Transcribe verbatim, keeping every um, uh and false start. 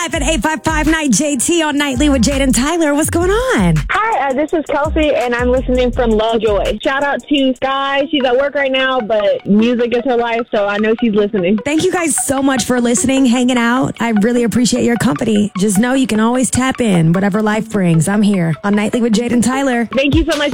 live at eight five five Night J T on Nightly with Jade and Tyler. What's going on? Hi, uh, this is Kelsey, and I'm listening from Lovejoy. Shout out to Sky. She's at work right now, but music is her life, so I know she's listening. Thank you guys so much for listening, hanging out. I really appreciate your company. Just know you can always tap in. Whatever life brings, I'm here on Nightly with Jade and Tyler. Thank you so much.